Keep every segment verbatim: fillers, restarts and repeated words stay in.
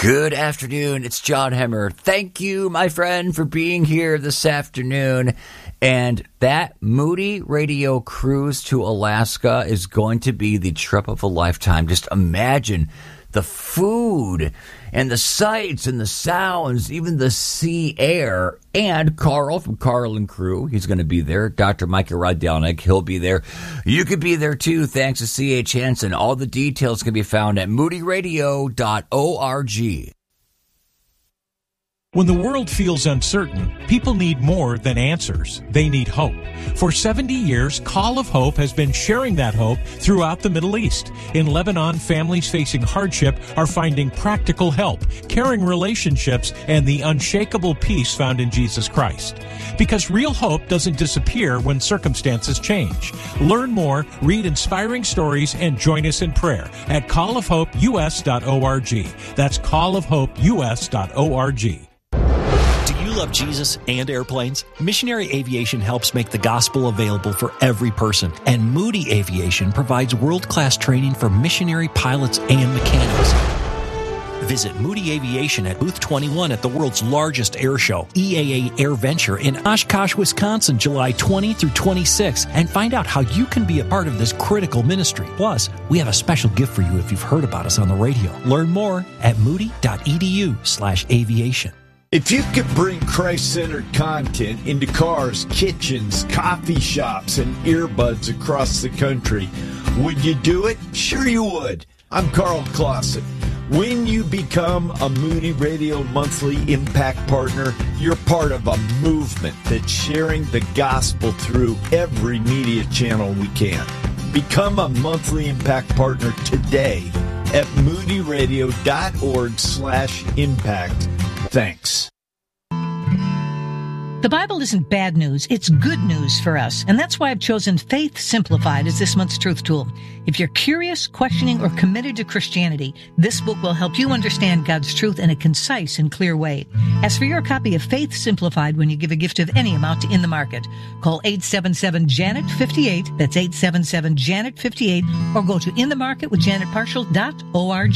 Good afternoon. It's John Hemmer. Thank you, my friend, for being here this afternoon. And that Moody Radio cruise to Alaska is going to be the trip of a lifetime. Just imagine the food and the sights and the sounds, even the sea air. And Carl from Carl and Crew, he's going to be there. Doctor Micah Rydelnik, he'll be there. You could be there too, thanks to C H Hansen. All the details can be found at moody radio dot org. When the world feels uncertain, people need more than answers. They need hope. For seventy years, Call of Hope has been sharing that hope throughout the Middle East. In Lebanon, families facing hardship are finding practical help, caring relationships, and the unshakable peace found in Jesus Christ. Because real hope doesn't disappear when circumstances change. Learn more, read inspiring stories, and join us in prayer at call of hope u s dot org. That's call of hope u s dot org. Love Jesus and airplanes? Missionary Aviation helps make the gospel available for every person, and Moody Aviation provides world-class training for missionary pilots and mechanics. Visit Moody Aviation at Booth twenty-one at the world's largest air show, E A A AirVenture in Oshkosh, Wisconsin, July twentieth through twenty-sixth, and find out how you can be a part of this critical ministry. Plus, we have a special gift for you if you've heard about us on the radio. Learn more at moody dot e d u slash aviation. If you could bring Christ-centered content into cars, kitchens, coffee shops, and earbuds across the country, would you do it? Sure you would. I'm Carl Clausen. When you become a Moody Radio Monthly Impact Partner, you're part of a movement that's sharing the gospel through every media channel we can. Become a Monthly Impact Partner today at moody radio dot org slash impact. Thanks. The Bible isn't bad news, it's good news for us. And that's why I've chosen Faith Simplified as this month's truth tool. If you're curious, questioning, or committed to Christianity, this book will help you understand God's truth in a concise and clear way. Ask for your copy of Faith Simplified when you give a gift of any amount to In the Market. Call eight seven seven Janet fifty-eight, that's eight seven seven Janet fifty-eight, or go to in the market with janet partial dot org.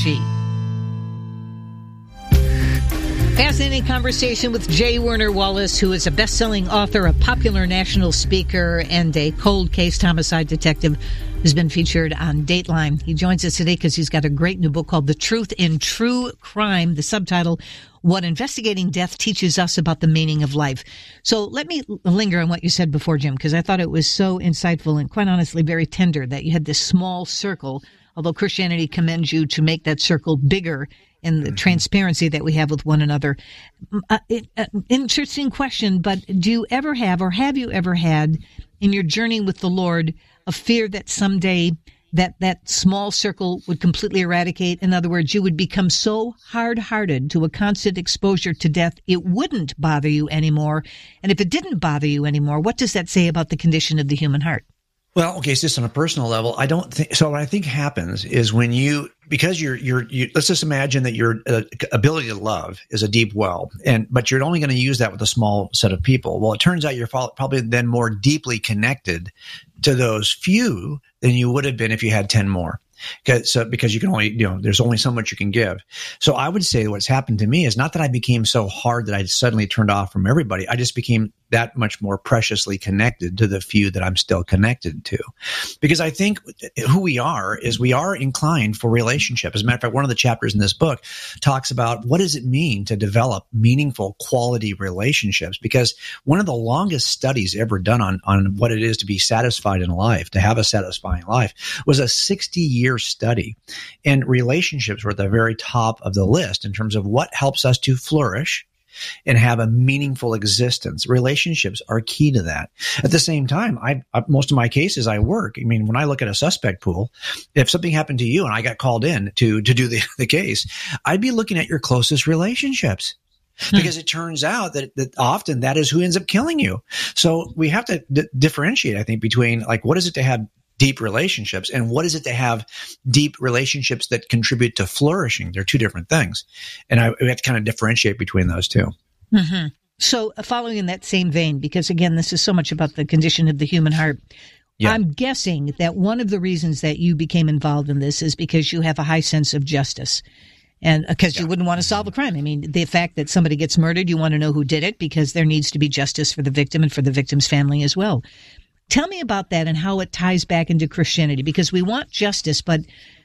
Fascinating conversation with J. Werner Wallace, who is a best-selling author, a popular national speaker, and a cold case homicide detective who's been featured on Dateline. He joins us today because he's got a great new book called The Truth in True Crime, the subtitle, What Investigating Death Teaches Us About the Meaning of Life. So let me linger on what you said before, Jim, because I thought it was so insightful and quite honestly very tender that you had this small circle, although Christianity commends you to make that circle bigger in the transparency that we have with one another. Uh, it, uh, interesting question, but do you ever have, or have you ever had in your journey with the Lord, a fear that someday that that small circle would completely eradicate? In other words, you would become so hard-hearted to a constant exposure to death, it wouldn't bother you anymore. And if it didn't bother you anymore, what does that say about the condition of the human heart? Well, okay, it's just on a personal level. I don't think so. What I think happens is when you, because you're, you're, you, let's just imagine that your uh, ability to love is a deep well, and but you're only going to use that with a small set of people. Well, it turns out you're probably then more deeply connected to those few than you would have been if you had ten more. Because, so, because you can only, you know, there's only so much you can give. So I would say what's happened to me is not that I became so hard that I suddenly turned off from everybody. I just became that much more preciously connected to the few that I'm still connected to. Because I think who we are is we are inclined for relationship. As a matter of fact, one of the chapters in this book talks about what does it mean to develop meaningful quality relationships? Because one of the longest studies ever done on, on what it is to be satisfied in life, to have a satisfying life, was a sixty year study. And relationships were at the very top of the list in terms of what helps us to flourish and have a meaningful existence. Relationships are key to that. At the same time, I, I most of my cases I work. I mean, when I look at a suspect pool, if something happened to you and I got called in to to do the, the case, I'd be looking at your closest relationships. Because it turns out that, that often that is who ends up killing you. So we have to d- differentiate, I think, between like what is it to have deep relationships and what is it to have deep relationships that contribute to flourishing. They're two different things. And I we have to kind of differentiate between those two. Mm-hmm. So uh, following in that same vein, because again, this is so much about the condition of the human heart. Yeah. I'm guessing that one of the reasons that you became involved in this is because you have a high sense of justice. And because Yeah. you wouldn't want to solve a crime. I mean, the fact that somebody gets murdered, you want to know who did it because there needs to be justice for the victim and for the victim's family as well. Tell me about that and how it ties back into Christianity, because we want justice, but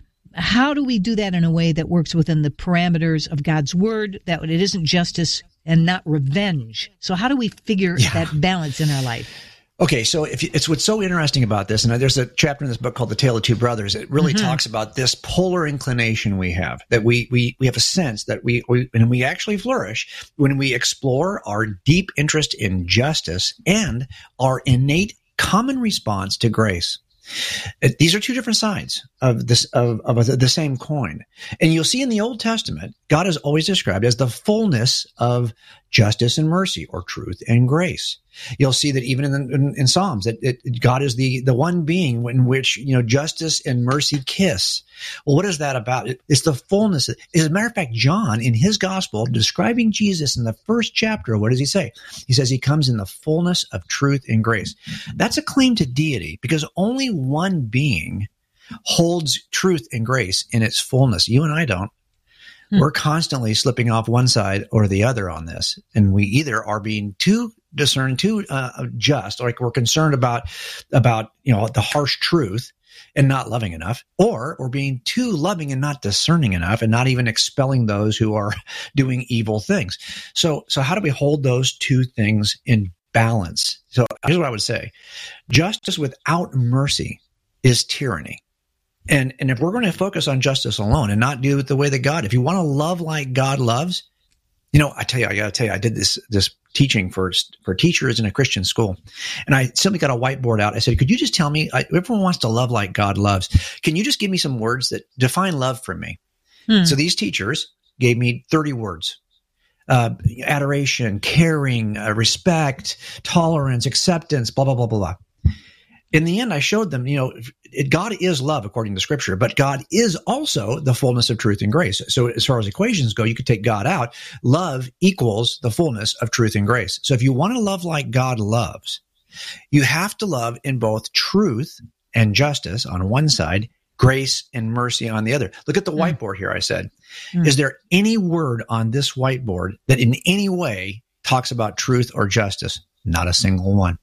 how do we do that in a way that works within the parameters of God's word, that it isn't justice and not revenge? So how do we figure Yeah. that balance in our life? Okay, so if you, it's what's so interesting about this, and there's a chapter in this book called "The Tale of Two Brothers." It really Mm-hmm. talks about this polar inclination we have, that we we we have a sense that we, we and we actually flourish when we explore our deep interest in justice and our innate common response to grace. Uh, These are two different sides of this of, of the same coin, and you'll see in the Old Testament, God is always described as the fullness of justice and mercy, or truth and grace. You'll see that even in, in, in Psalms, that it, God is the the one being in which, you know, justice and mercy kiss. Well, what is that about? It, it's the fullness. As a matter of fact, John, in his gospel, describing Jesus in the first chapter, what does he say? He says he comes in the fullness of truth and grace. That's a claim to deity, because only one being holds truth and grace in its fullness. You and I don't. We're constantly slipping off one side or the other on this. And we either are being too discerned, too uh, just, like we're concerned about, about, you know, the harsh truth and not loving enough, or we're being too loving and not discerning enough and not even expelling those who are doing evil things. So, so how do we hold those two things in balance? So here's what I would say. Justice without mercy is tyranny. And and if we're going to focus on justice alone and not do it the way that God, if you want to love like God loves, you know, I tell you, I got to tell you, I did this this teaching for for teachers in a Christian school, and I simply got a whiteboard out. I said, could you just tell me, I, everyone wants to love like God loves. Can you just give me some words that define love for me? Hmm. So these teachers gave me thirty words. Uh, adoration, caring, uh, respect, tolerance, acceptance, blah, blah, blah, blah, blah. In the end, I showed them, you know, it, God is love according to Scripture, but God is also the fullness of truth and grace. So as far as equations go, you could take God out. Love equals the fullness of truth and grace. So if you want to love like God loves, you have to love in both truth and justice on one side, grace and mercy on the other. Look at the mm. whiteboard here, I said. Mm. Is there any word on this whiteboard that in any way talks about truth or justice? Not a single one.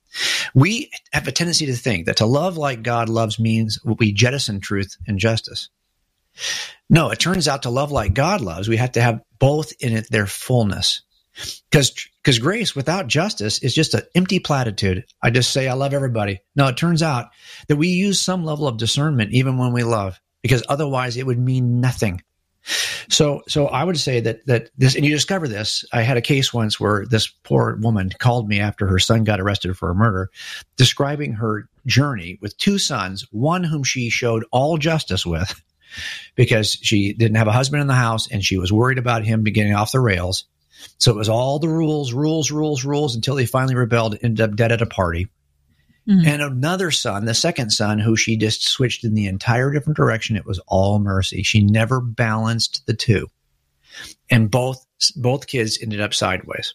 We have a tendency to think that to love like God loves means we jettison truth and justice. No, it turns out to love like God loves, we have to have both in it their fullness. Because because grace without justice is just an empty platitude. I just say I love everybody. No, it turns out that we use some level of discernment even when we love, because otherwise it would mean nothing. So, so I would say that, that this, and you discover this. I had a case once where this poor woman called me after her son got arrested for a murder, describing her journey with two sons, one whom she showed all justice with because she didn't have a husband in the house and she was worried about him getting off the rails. So it was all the rules, rules, rules, rules until he finally rebelled and ended up dead at a party. Mm-hmm. And another son, the second son, who she just switched in the entire different direction. It was all mercy. She never balanced the two. And both both kids ended up sideways.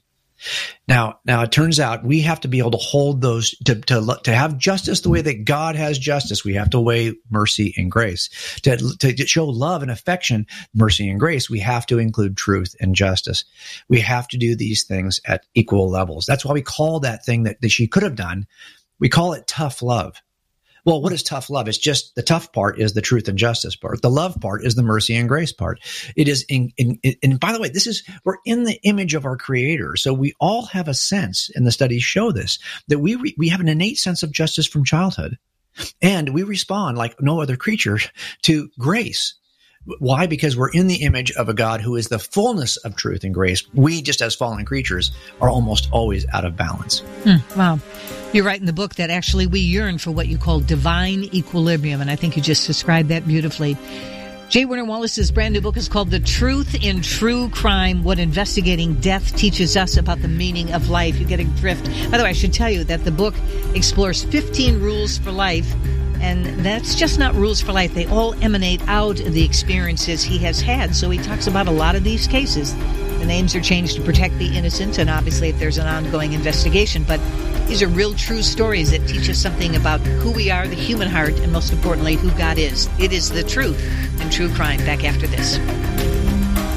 Now, now it turns out we have to be able to hold those, to, to, to have justice the way that God has justice. We have to weigh mercy and grace. To, to show love and affection, mercy and grace, we have to include truth and justice. We have to do these things at equal levels. That's why we call that thing that, that she could have done, we call it tough love. Well, what is tough love? It's just the tough part is the truth and justice part. The love part is the mercy and grace part. It is in, in, in and by the way, this is, we're in the image of our Creator. So we all have a sense, and the studies show this, that we, re, we have an innate sense of justice from childhood. And we respond like no other creature to grace. Why? Because we're in the image of a God who is the fullness of truth and grace. We, just as fallen creatures, are almost always out of balance. Hmm, wow. You write in the book that actually we yearn for what you call divine equilibrium, and I think you just described that beautifully. J. Werner Wallace's brand new book is called The Truth in True Crime, What Investigating Death Teaches Us About the Meaning of Life. You get a drift. By the way, I should tell you that the book explores fifteen rules for life, and that's just not rules for life. They all emanate out of the experiences he has had. So he talks about a lot of these cases. The names are changed to protect the innocent, and obviously if there's an ongoing investigation. But these are real, true stories that teach us something about who we are, the human heart, and most importantly, who God is. It is the truth in true crime. Back after this.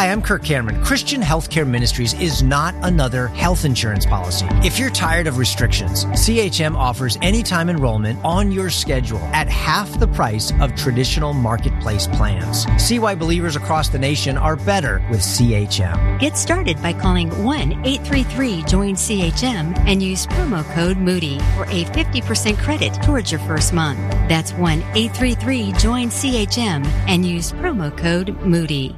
Hi, I'm Kirk Cameron. Christian Healthcare Ministries is not another health insurance policy. If you're tired of restrictions, C H M offers anytime enrollment on your schedule at half the price of traditional marketplace plans. See why believers across the nation are better with C H M. Get started by calling one eight three three join C H M and use promo code Moody for a fifty percent credit towards your first month. That's one eight three three join C H M and use promo code Moody.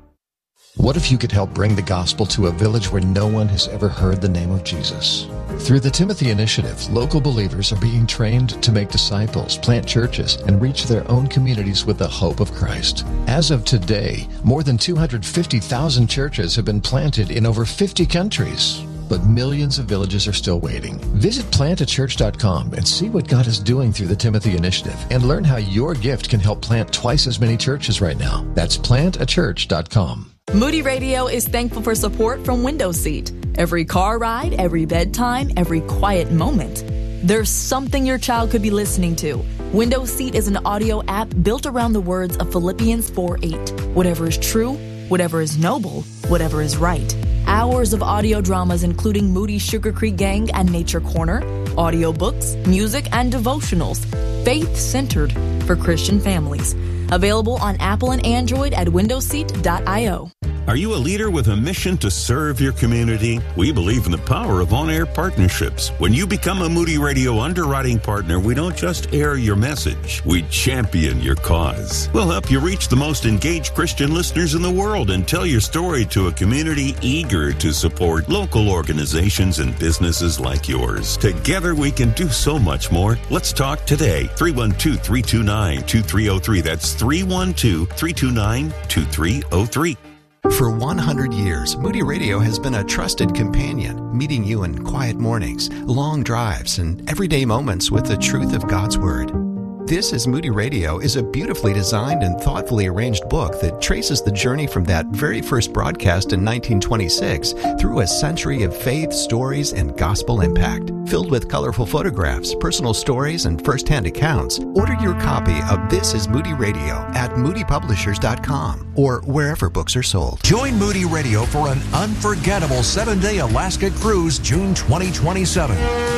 What if you could help bring the gospel to a village where no one has ever heard the name of Jesus? Through the Timothy Initiative, local believers are being trained to make disciples, plant churches, and reach their own communities with the hope of Christ. As of today, more than two hundred fifty thousand churches have been planted in over fifty countries. But millions of villages are still waiting. Visit plant a church dot com and see what God is doing through the Timothy Initiative and learn how your gift can help plant twice as many churches right now. That's plant a church dot com. Moody Radio is thankful for support from Window Seat. Every car ride, every bedtime, every quiet moment. There's something your child could be listening to. Window Seat is an audio app built around the words of Philippians four eight. Whatever is true, whatever is noble, whatever is right. Hours of audio dramas including Moody Sugar Creek Gang and Nature Corner, audiobooks, music, and devotionals. Faith-centered for Christian families. Available on Apple and Android at window seat dot io. Are you a leader with a mission to serve your community? We believe in the power of on-air partnerships. When you become a Moody Radio underwriting partner, we don't just air your message, we champion your cause. We'll help you reach the most engaged Christian listeners in the world and tell your story to a community eager to support local organizations and businesses like yours. Together we can do so much more. Let's talk today. three one two, three two nine, two three zero three. That's three one two, three two nine, two three zero three. For one hundred years, Moody Radio has been a trusted companion, meeting you in quiet mornings, long drives, and everyday moments with the truth of God's Word. This is Moody Radio is a beautifully designed and thoughtfully arranged book that traces the journey from that very first broadcast in nineteen twenty-six through a century of faith, stories, and gospel impact. Filled with colorful photographs, personal stories, and first-hand accounts, order your copy of This is Moody Radio at moody publishers dot com or wherever books are sold. Join Moody Radio for an unforgettable seven-day Alaska cruise June twenty twenty-seven.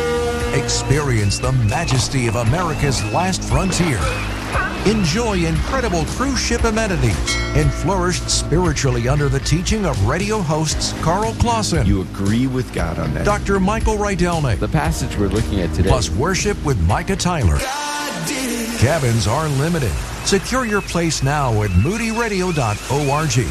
Experience the majesty of America's last frontier. Enjoy incredible cruise ship amenities and flourish spiritually under the teaching of radio hosts Carl Clausen. You agree with God on that. Doctor Michael Rydelnik. The passage we're looking at today. Plus worship with Micah Tyler. Cabins are limited. Secure your place now at moody radio dot org.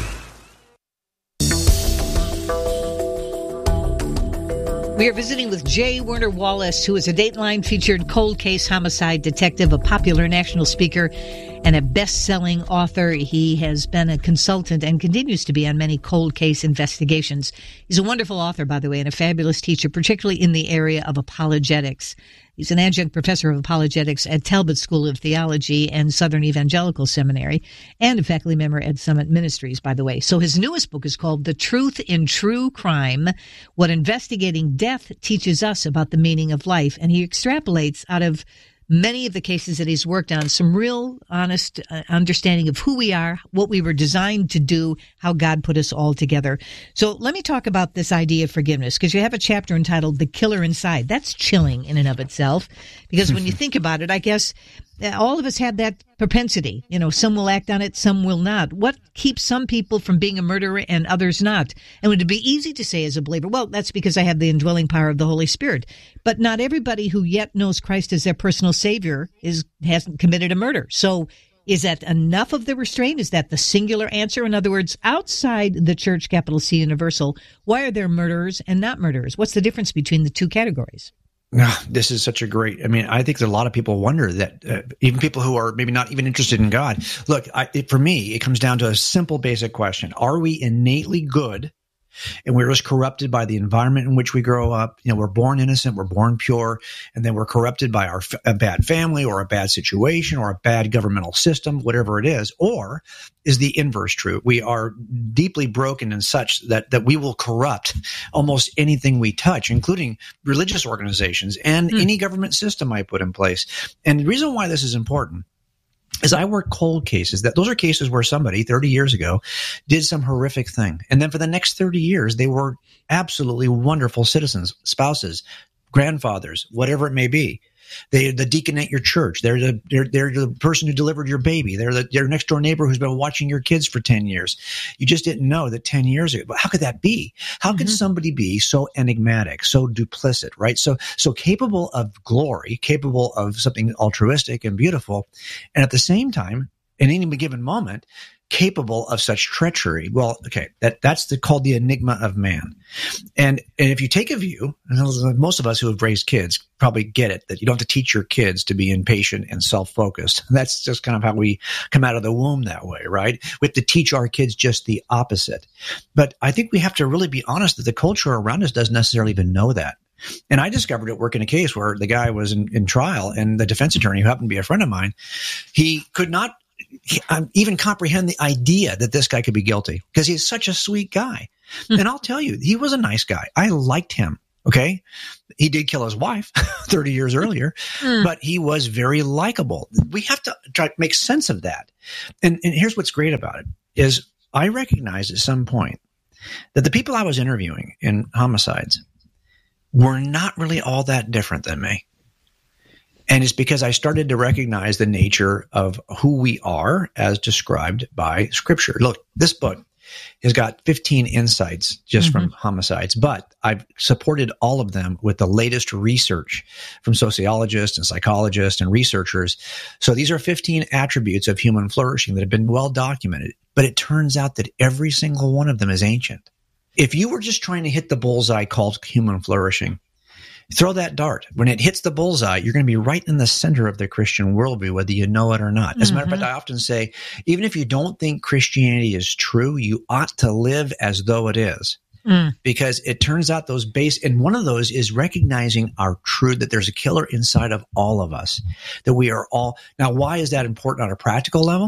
We are visiting with J. Werner Wallace, who is a Dateline featured cold case homicide detective, a popular national speaker, and a best-selling author. He has been a consultant and continues to be on many cold case investigations. He's a wonderful author, by the way, and a fabulous teacher, particularly in the area of apologetics. He's an adjunct professor of apologetics at Talbot School of Theology and Southern Evangelical Seminary, and a faculty member at Summit Ministries, by the way. So his newest book is called The Truth in True Crime, What Investigating Death Teaches Us About the Meaning of Life. And he extrapolates out of many of the cases that he's worked on some real honest uh, understanding of who we are, what we were designed to do, how God put us all together. So let me talk about this idea of forgiveness, because you have a chapter entitled The Killer Inside. That's chilling in and of itself, because when you think about it, I guess all of us have that propensity. You know, some will act on it, some will not. What keeps some people from being a murderer and others not? And would it be easy to say as a believer, well, that's because I have the indwelling power of the Holy Spirit. But not everybody who yet knows Christ as their personal Savior is hasn't committed a murder. So is that enough of the restraint? Is that the singular answer? In other words, outside the church, capital C, universal, why are there murderers and not murderers? What's the difference between the two categories? This is such a great, I mean, I think that a lot of people wonder that, uh, even people who are maybe not even interested in God. Look, I, it, for me, it comes down to a simple, basic question. Are we innately good? And we're just corrupted by the environment in which we grow up. You know, we're born innocent, we're born pure, and then we're corrupted by our a bad family or a bad situation or a bad governmental system, whatever it is. Or is the inverse true? We are deeply broken and such that, that we will corrupt almost anything we touch, including religious organizations and mm. any government system I put in place. And the reason why this is important is I work cold cases. That those are cases where somebody thirty years ago did some horrific thing. And then for the next thirty years, they were absolutely wonderful citizens, spouses, grandfathers, whatever it may be. They're the deacon at your church. They're the they're, they're the person who delivered your baby. They're the your next door neighbor who's been watching your kids for ten years. You just didn't know that ten years ago. But how could that be? How mm-hmm. could somebody be so enigmatic, so duplicit, right? So so capable of glory, capable of something altruistic and beautiful, and at the same time, in any given moment, capable of such treachery. Well, okay, that that's the, called the enigma of man. And and if you take a view, and most of us who have raised kids probably get it, that you don't have to teach your kids to be impatient and self-focused. That's just kind of how we come out of the womb that way, right? We have to teach our kids just the opposite. But I think we have to really be honest that the culture around us doesn't necessarily even know that. And I discovered at work in a case where the guy was in, in trial, and the defense attorney, who happened to be a friend of mine, he could not even comprehend the idea that this guy could be guilty because he's such a sweet guy. Mm. And I'll tell you, he was a nice guy. I liked him. Okay. He did kill his wife thirty years earlier, mm. but he was very likable. We have to try to make sense of that. And, and here's what's great about it is I recognized at some point that the people I was interviewing in homicides were not really all that different than me. And it's because I started to recognize the nature of who we are as described by Scripture. Look, this book has got fifteen insights just mm-hmm. from homicides, but I've supported all of them with the latest research from sociologists and psychologists and researchers. So these are fifteen attributes of human flourishing that have been well documented, but it turns out that every single one of them is ancient. If you were just trying to hit the bullseye called human flourishing, throw that dart. When it hits the bullseye, you're going to be right in the center of the Christian worldview, whether you know it or not. As a matter of fact, I often say, even if you don't think Christianity is true, you ought to live as though it is. Mm. Because it turns out those base, and one of those is recognizing our truth, that there's a killer inside of all of us, that we are all. Now, why is that important on a practical level?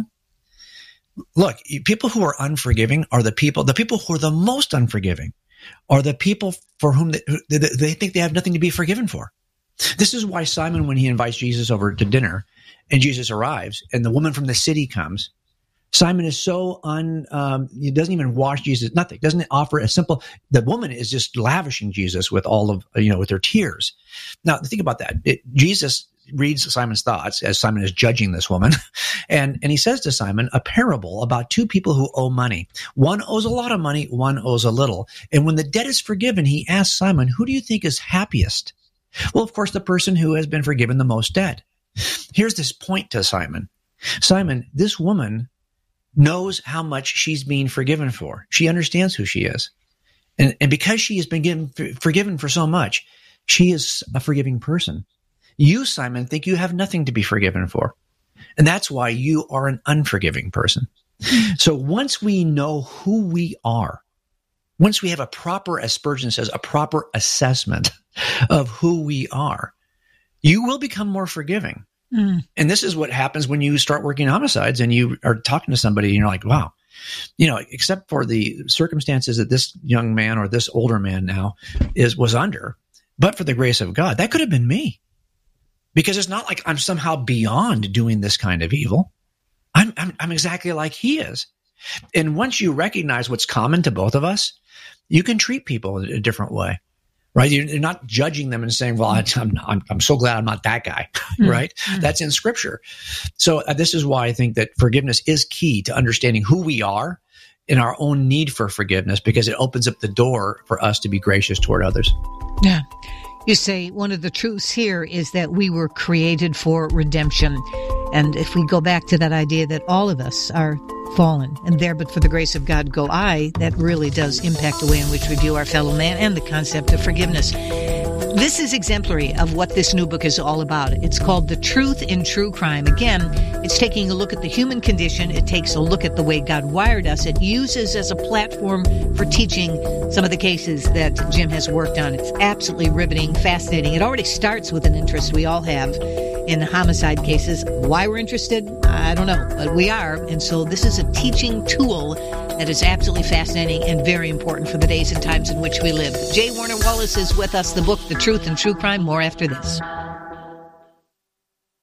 Look, people who are unforgiving are the people, the people who are the most unforgiving are the people for whom they, they think they have nothing to be forgiven for. This is why Simon, when he invites Jesus over to dinner and Jesus arrives and the woman from the city comes, Simon is so un, um, he doesn't even wash Jesus, nothing, doesn't offer a simple, the woman is just lavishing Jesus with all of, you know, with her tears. Now, think about that. It, Jesus reads Simon's thoughts as Simon is judging this woman. And, and he says to Simon a parable about two people who owe money. One owes a lot of money, one owes a little. And when the debt is forgiven, he asks Simon, who do you think is happiest? Well, of course, the person who has been forgiven the most debt. Here's this point to Simon. Simon, this woman knows how much she's being forgiven for. She understands who she is. And, and because she has been given, forgiven for so much, she is a forgiving person. You, Simon, think you have nothing to be forgiven for. And that's why you are an unforgiving person. So once we know who we are, once we have a proper, as Spurgeon says, a proper assessment of who we are, you will become more forgiving. Mm. And this is what happens when you start working homicides and you are talking to somebody and you're like, wow, you know, except for the circumstances that this young man or this older man now is was under, but for the grace of God, that could have been me. Because it's not like I'm somehow beyond doing this kind of evil. I'm, I'm, I'm exactly like he is. And once you recognize what's common to both of us, you can treat people in a different way, right? You're not judging them and saying, well, I'm, I'm, I'm so glad I'm not that guy, right? Mm-hmm. That's in Scripture. So uh, this is why I think that forgiveness is key to understanding who we are and our own need for forgiveness, because it opens up the door for us to be gracious toward others. Yeah. You say one of the truths here is that we were created for redemption. And if we go back to that idea that all of us are fallen and there but for the grace of God go I, that really does impact the way in which we view our fellow man and the concept of forgiveness. This is exemplary of what this new book is all about. It's called The Truth in True Crime. Again, it's taking a look at the human condition. It takes a look at the way God wired us. It uses as a platform for teaching some of the cases that Jim has worked on. It's absolutely riveting, fascinating. It already starts with an interest we all have in homicide cases. Why we're interested, I don't know, but we are. And so this is a teaching tool that is absolutely fascinating and very important for the days and times in which we live. J. Warner Wallace is with us. The book, The Truth in True Crime. More after this.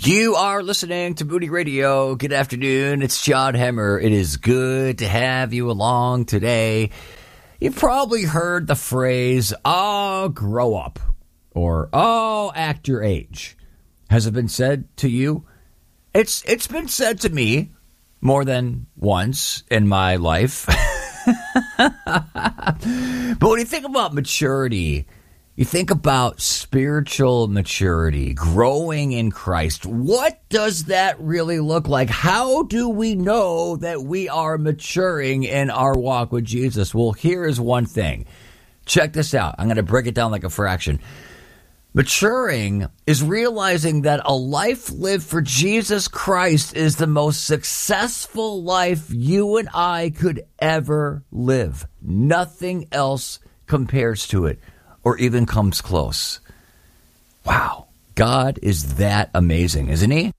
You are listening to Moody Radio. Good afternoon. It's John Hemmer. It is good to have you along today. You've probably heard the phrase, oh, grow up, or oh, act your age. Has it been said to you? It's It's been said to me more than once in my life. But when you think about maturity, you think about spiritual maturity, growing in Christ. What does that really look like? How do we know that we are maturing in our walk with Jesus? Well, here is one thing. Check this out. I'm going to break it down like a fraction. Maturing is realizing that a life lived for Jesus Christ is the most successful life you and I could ever live. Nothing else compares to it or even comes close. Wow, God is that amazing, isn't he?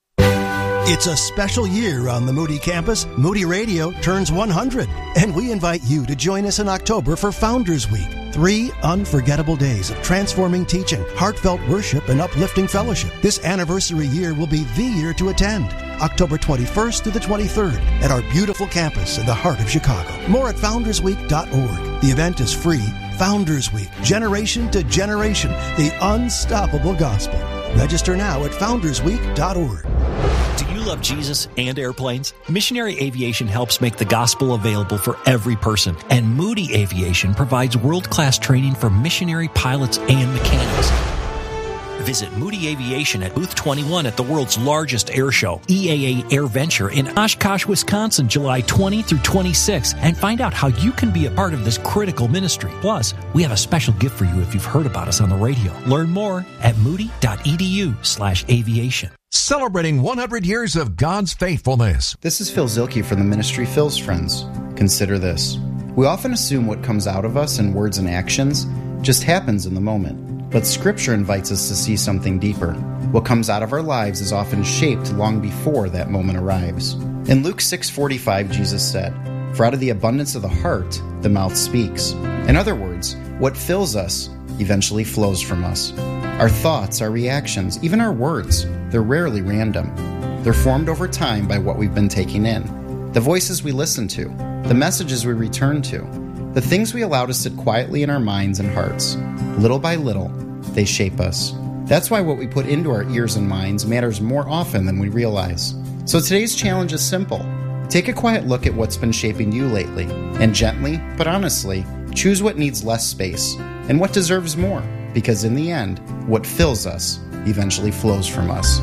It's a special year on the Moody campus. Moody Radio turns one hundred, and we invite you to join us in October for Founders Week. Three unforgettable days of transforming teaching, heartfelt worship, and uplifting fellowship. This anniversary year will be the year to attend. October twenty-first to the twenty-third at our beautiful campus in the heart of Chicago. More at founders week dot org. The event is free. Founders Week, generation to generation, the unstoppable gospel. Register now at founders week dot org. Do you love Jesus and airplanes? Missionary Aviation helps make the gospel available for every person, and Moody Aviation provides world-class training for missionary pilots and mechanics. Visit Moody Aviation at Booth twenty-one at the world's largest air show, E A A Air Venture in Oshkosh, Wisconsin, July twentieth through twenty-sixth, and find out how you can be a part of this critical ministry. Plus, we have a special gift for you if you've heard about us on the radio. Learn more at moody.edu slash aviation. Celebrating one hundred years of God's faithfulness. This is Phil Zielke from the ministry Phil's Friends. Consider this. We often assume what comes out of us in words and actions just happens in the moment. But Scripture invites us to see something deeper. What comes out of our lives is often shaped long before that moment arrives. In Luke six forty-five, Jesus said, "For out of the abundance of the heart, the mouth speaks." In other words, what fills us eventually flows from us. Our thoughts, our reactions, even our words, they're rarely random. They're formed over time by what we've been taking in. The voices we listen to, the messages we return to, the things we allow to sit quietly in our minds and hearts. Little by little, they shape us. That's why what we put into our ears and minds matters more often than we realize. So today's challenge is simple. Take a quiet look at what's been shaping you lately, and gently, but honestly, choose what needs less space and what deserves more, because in the end, what fills us eventually flows from us.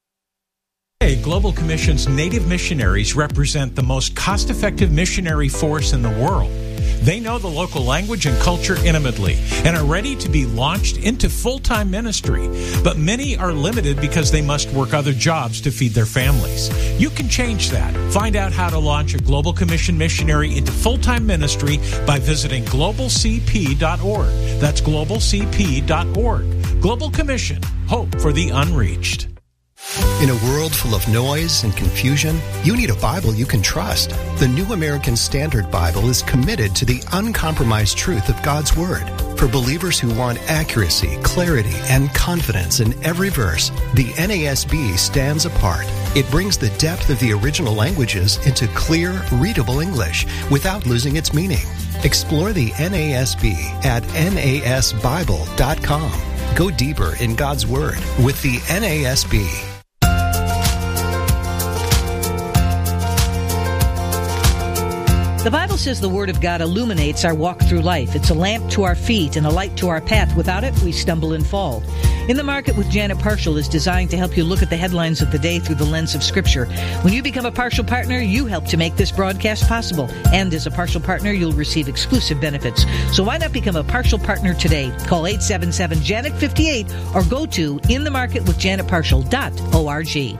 Today, Global Commission's Native missionaries represent the most cost-effective missionary force in the world. They know the local language and culture intimately and are ready to be launched into full-time ministry. But many are limited because they must work other jobs to feed their families. You can change that. Find out how to launch a Global Commission missionary into full-time ministry by visiting global c p dot org. That's global c p dot org. Global Commission, hope for the unreached. In a world full of noise and confusion, you need a Bible you can trust. The New American Standard Bible is committed to the uncompromised truth of God's Word. For believers who want accuracy, clarity, and confidence in every verse, the N A S B stands apart. It brings the depth of the original languages into clear, readable English without losing its meaning. Explore the N A S B at N A S Bible dot com. Go deeper in God's Word with the N A S B. The Bible says the Word of God illuminates our walk through life. It's a lamp to our feet and a light to our path. Without it, we stumble and fall. In the Market with Janet Parshall is designed to help you look at the headlines of the day through the lens of Scripture. When you become a partial partner, you help to make this broadcast possible. And as a partial partner, you'll receive exclusive benefits. So why not become a partial partner today? Call eight seven seven, J A N E T fifty-eight or go to in the market with janet parshall dot org.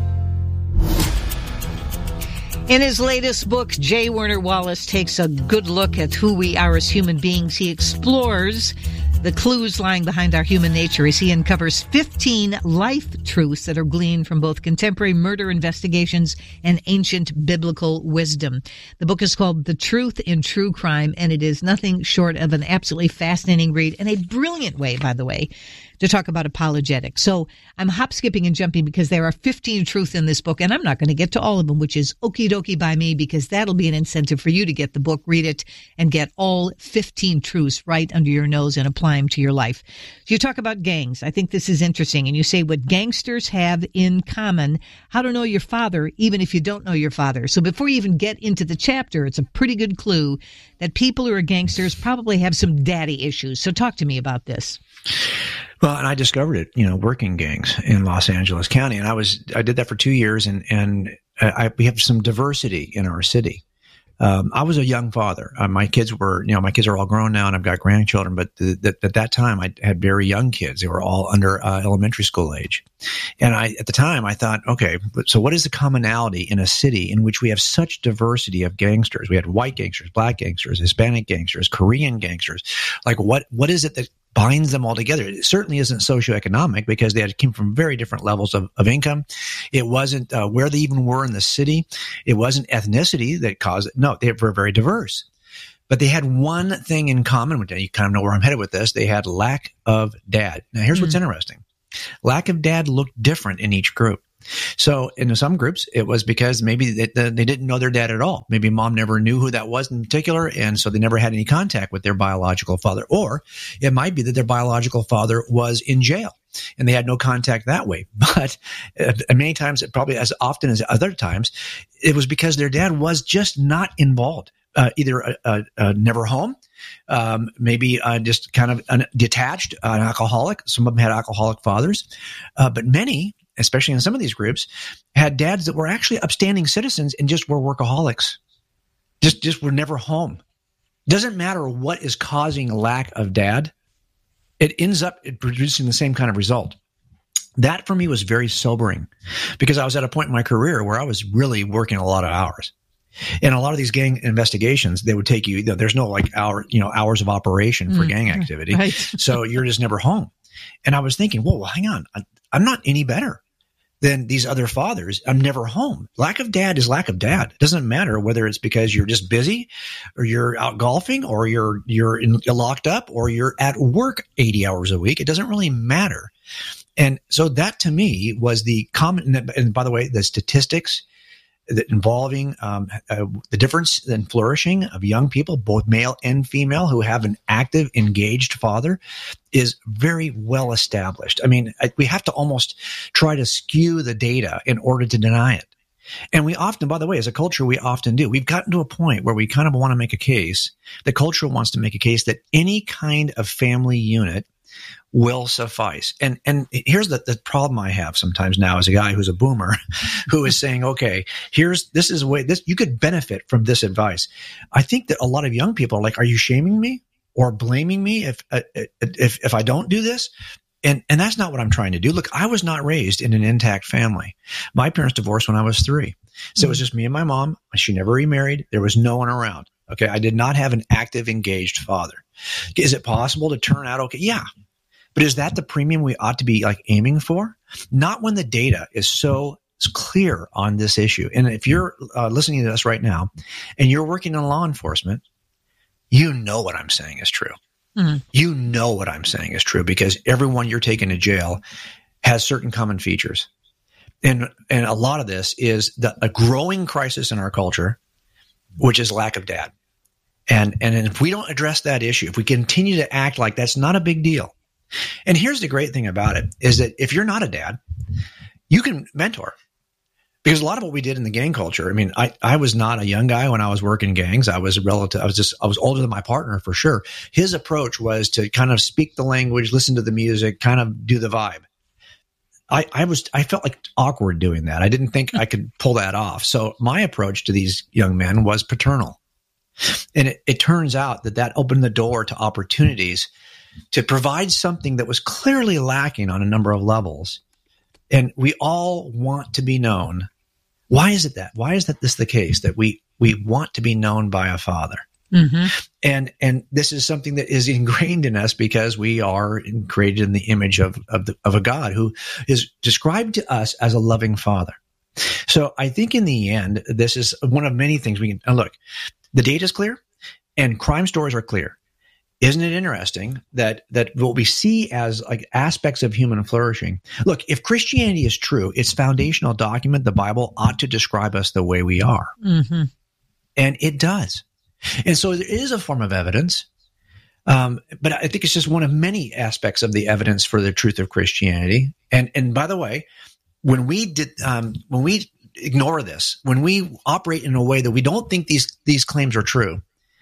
In his latest book, J. Werner Wallace takes a good look at who we are as human beings. He explores the clues lying behind our human nature as he uncovers fifteen life truths that are gleaned from both contemporary murder investigations and ancient biblical wisdom. The book is called The Truth in True Crime, and it is nothing short of an absolutely fascinating read, and a brilliant way, by the way, to talk about apologetics. So I'm hop, skipping, and jumping because there are fifteen truths in this book, and I'm not going to get to all of them, which is okie dokie by me, because that'll be an incentive for you to get the book, read it, and get all fifteen truths right under your nose and apply them to your life. You talk about gangs. I think this is interesting. And you say what gangsters have in common, how to know your father, even if you don't know your father. So before you even get into the chapter, it's a pretty good clue that people who are gangsters probably have some daddy issues. So talk to me about this. Well, and I discovered it, you know, working gangs in Los Angeles County. And I was, I did that for two years and, and I, we have some diversity in our city. Um, I was a young father. Uh, my kids were, you know, my kids are all grown now and I've got grandchildren, but the, the, at that time I had very young kids. They were all under uh, elementary school age. And I, at the time I thought, okay, so what is the commonality in a city in which we have such diversity of gangsters? We had white gangsters, black gangsters, Hispanic gangsters, Korean gangsters. Like what, what is it that binds them all together? It certainly isn't socioeconomic because they had came from very different levels of, of income. It wasn't uh, where they even were in the city. It wasn't ethnicity that caused it. No, they were very diverse. But they had one thing in common. You kind of know where I'm headed with this. They had lack of dad. Now, here's mm. what's interesting. Lack of dad looked different in each group. So in some groups, it was because maybe they, they didn't know their dad at all. Maybe mom never knew who that was in particular, and so they never had any contact with their biological father. Or it might be that their biological father was in jail, and they had no contact that way. But uh, many times, probably as often as other times, it was because their dad was just not involved, uh, either uh, uh, uh, never home, um, maybe uh, just kind of un- detached, uh, an alcoholic. Some of them had alcoholic fathers, uh, but many, especially in some of these groups, had dads that were actually upstanding citizens and just were workaholics. Just, just were never home. Doesn't matter what is causing lack of dad. It ends up producing the same kind of result. That for me was very sobering because I was at a point in my career where I was really working a lot of hours. And a lot of these gang investigations, they would take you, you know, there's no like hour, you know, hours of operation for mm, gang activity. Right. So you're just never home. And I was thinking, whoa, well, hang on. I, I'm not any better than these other fathers. I'm never home. Lack of dad is lack of dad. It doesn't matter whether it's because you're just busy or you're out golfing or you're, you're, in, you're locked up or you're at work eighty hours a week. It doesn't really matter. And so that to me was the common, and by the way, the statistics that involving um, uh, the difference in flourishing of young people, both male and female, who have an active, engaged father is very well established. I mean, I, we have to almost try to skew the data in order to deny it. And we often, by the way, as a culture, we often do. We've gotten to a point where we kind of want to make a case, the culture wants to make a case that any kind of family unit will suffice. And and here's the, the problem I have sometimes now as a guy who's a boomer who is saying, okay, here's, this is a way, this, you could benefit from this advice. I think that a lot of young people are like, are you shaming me or blaming me if, uh, if, if I don't do this? And, and that's not what I'm trying to do. Look, I was not raised in an intact family. My parents divorced when I was three. So mm-hmm. It was just me and my mom. She never remarried. There was no one around. Okay. I did not have an active, engaged father. Is it possible to turn out okay? Yeah. But is that the premium we ought to be like aiming for? Not when the data is so clear on this issue. And if you're uh, listening to us right now and you're working in law enforcement, you know what I'm saying is true. Mm-hmm. You know what I'm saying is true because everyone you're taking to jail has certain common features. And and a lot of this is the, a growing crisis in our culture, which is lack of dad. And, and if we don't address that issue, if we continue to act like that's not a big deal. And here's the great thing about it is that if you're not a dad, you can mentor. Because a lot of what we did in the gang culture, I mean, I, I was not a young guy when I was working gangs. I was a relative. I was just, I was older than my partner for sure. His approach was to kind of speak the language, listen to the music, kind of do the vibe. I, I was, I felt like awkward doing that. I didn't think I could pull that off. So my approach to these young men was paternal. And it, it turns out that that opened the door to opportunities to provide something that was clearly lacking on a number of levels. And we all want to be known. Why is it that? Why is that this the case that we, we want to be known by a father? Mm-hmm. And, and this is something that is ingrained in us because we are created in the image of, of, the, of a God who is described to us as a loving father. So I think in the end, this is one of many things we can look. The data is clear and crime stories are clear. Isn't it interesting that that what we see as like aspects of human flourishing? Look, if Christianity is true, its foundational document, the Bible, ought to describe us the way we are. Mm-hmm. And it does. And so there is a form of evidence. Um, but I think it's just one of many aspects of the evidence for the truth of Christianity. And and by the way, when we did um, when we ignore this, when we operate in a way that we don't think these these claims are true,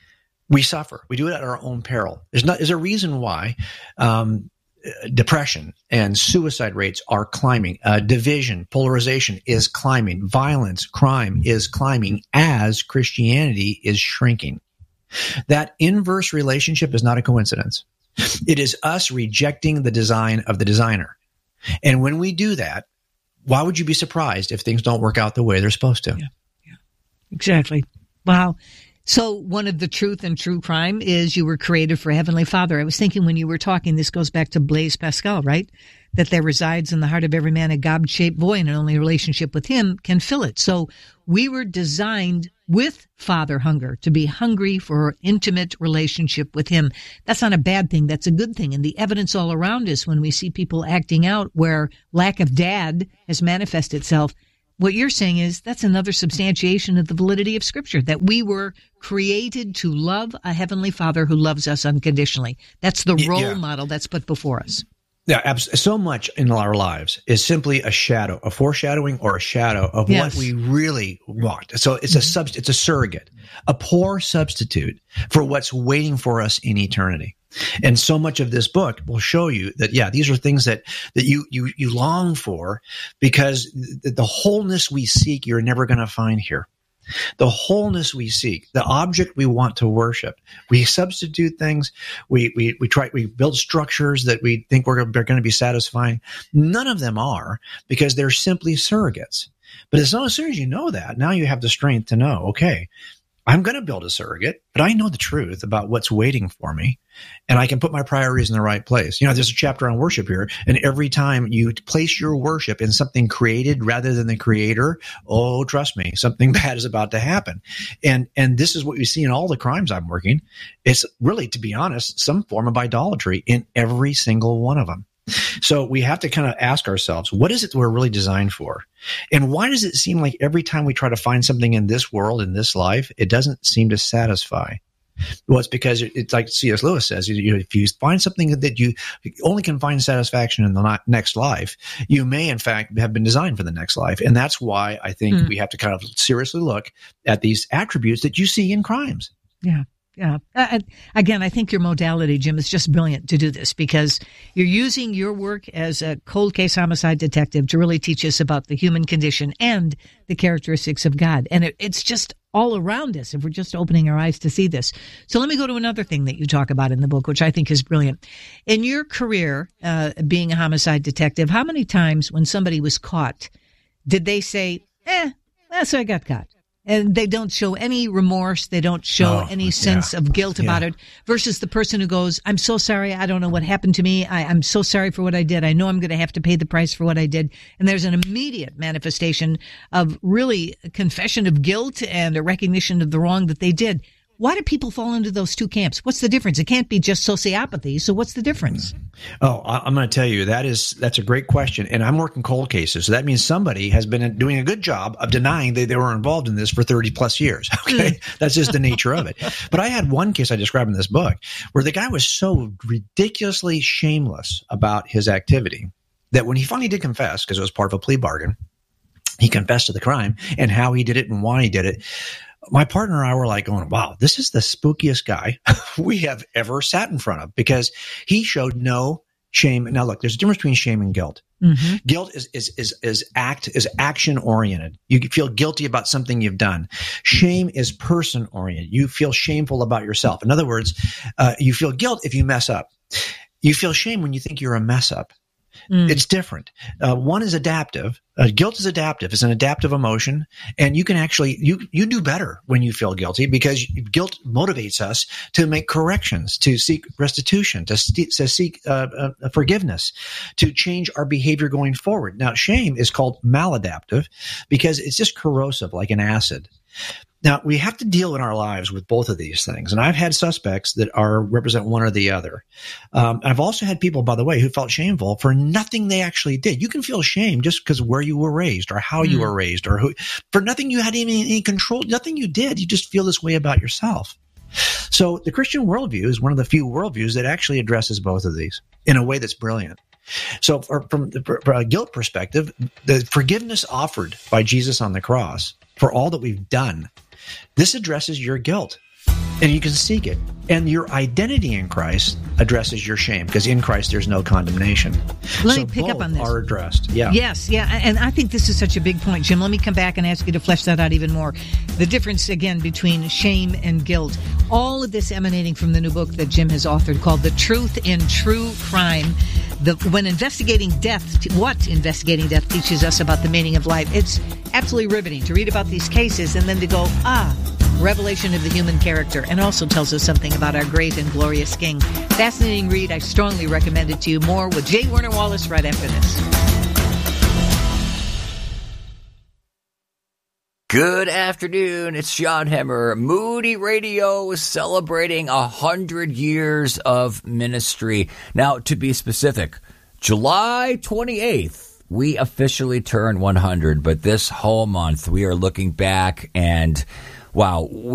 we suffer. We do it at our own peril. There's not. There's a reason why um, depression and suicide rates are climbing. Uh, division, polarization is climbing. Violence, crime is climbing as Christianity is shrinking. That inverse relationship is not a coincidence. It is us rejecting the design of the designer. And when we do that, why would you be surprised if things don't work out the way they're supposed to? Yeah, yeah. Exactly. Wow. So one of the truth and true crime is you were created for Heavenly Father. I was thinking when you were talking, this goes back to Blaise Pascal, right? That there resides in the heart of every man a God-shaped void, and only a relationship with him can fill it. So we were designed with Father hunger, to be hungry for intimate relationship with him. That's not a bad thing. That's a good thing. And the evidence all around us when we see people acting out where lack of dad has manifested itself, what you're saying is that's another substantiation of the validity of Scripture, that we were created to love a Heavenly Father who loves us unconditionally. That's the role yeah. model that's put before us. Yeah, abs- so much in our lives is simply a shadow, a foreshadowing or a shadow of Yes. what we really want. So it's a sub- it's a surrogate, a poor substitute for what's waiting for us in eternity. And so much of this book will show you that, yeah, these are things that, that you, you, you long for, because the, the wholeness we seek, you're never going to find here. The wholeness we seek, the object we want to worship, we substitute things. We, we, we try, we build structures that we think we're, they're going to be satisfying. None of them are, because they're simply surrogates. But as soon as you know that, now you have the strength to know, okay, I'm going to build a surrogate, but I know the truth about what's waiting for me, and I can put my priorities in the right place. You know, there's a chapter on worship here, and every time you place your worship in something created rather than the creator, oh, trust me, something bad is about to happen. And and this is what we see in all the crimes I'm working. It's really, to be honest, some form of idolatry in every single one of them. So we have to kind of ask ourselves, what is it that we're really designed for? And why does it seem like every time we try to find something in this world, in this life, it doesn't seem to satisfy? Well, it's because it's like C S Lewis says, you know, if you find something that you only can find satisfaction in the next life, you may, in fact, have been designed for the next life. And that's why I think mm. we have to kind of seriously look at these attributes that you see in crimes. Yeah. Yeah. Uh, again, I think your modality, Jim, is just brilliant to do this, because you're using your work as a cold case homicide detective to really teach us about the human condition and the characteristics of God. And it, it's just all around us if we're just opening our eyes to see this. So let me go to another thing that you talk about in the book, which I think is brilliant. In your career, uh, being a homicide detective, how many times when somebody was caught did they say, eh, that's why I got caught? And they don't show any remorse. They don't show oh, any sense yeah. of guilt about yeah. it, versus the person who goes, I'm so sorry. I don't know what happened to me. I, I'm so sorry for what I did. I know I'm going to have to pay the price for what I did. And there's an immediate manifestation of really a confession of guilt and a recognition of the wrong that they did. Why do people fall into those two camps? What's the difference? It can't be just sociopathy. So what's the difference? Oh, I'm going to tell you, that is, that's a great question. And I'm working cold cases. So that means somebody has been doing a good job of denying that they were involved in this for thirty plus years. Okay. That's just the nature of it. But I had one case I described in this book where the guy was so ridiculously shameless about his activity that when he finally did confess, because it was part of a plea bargain, he confessed to the crime and how he did it and why he did it. My partner and I were like going, wow, this is the spookiest guy we have ever sat in front of, because he showed no shame. Now, look, there's a difference between shame and guilt. Mm-hmm. Guilt is, is, is, is act, is action oriented. You feel guilty about something you've done. Shame is person oriented. You feel shameful about yourself. In other words, uh, you feel guilt if you mess up. You feel shame when you think you're a mess up. Mm. It's different. Uh, one is adaptive. Uh, guilt is adaptive. It's an adaptive emotion, and you can actually you you do better when you feel guilty, because guilt motivates us to make corrections, to seek restitution, to, st- to seek uh, uh, forgiveness, to change our behavior going forward. Now, shame is called maladaptive because it's just corrosive, like an acid. Now, we have to deal in our lives with both of these things. And I've had suspects that are represent one or the other. Um, I've also had people, by the way, who felt shameful for nothing they actually did. You can feel shame just because where you were raised or how mm. you were raised or who, for nothing you had any, any control, nothing you did. You just feel this way about yourself. So the Christian worldview is one of the few worldviews that actually addresses both of these in a way that's brilliant. So from the from a guilt perspective, the forgiveness offered by Jesus on the cross for all that we've done, this addresses your guilt, and you can seek it. And your identity in Christ addresses your shame, because in Christ there's no condemnation. Let so me pick both up on this. Are addressed. Yeah. Yes, yeah, and I think this is such a big point, Jim. Let me come back and ask you to flesh that out even more. The difference, again, between shame and guilt. All of this emanating from the new book that Jim has authored called The Truth in True Crime. The, when investigating death, what investigating death teaches us about the meaning of life. It's absolutely riveting to read about these cases and then to go, ah, revelation of the human character, and also tells us something about our great and glorious King. Fascinating read. I strongly recommend it to you. More with J. Werner Wallace right after this. Good afternoon. It's John Hemmer. Moody Radio is celebrating a hundred years of ministry. Now, to be specific, July twenty-eighth, we officially turn one hundred. But this whole month, we are looking back and, wow, we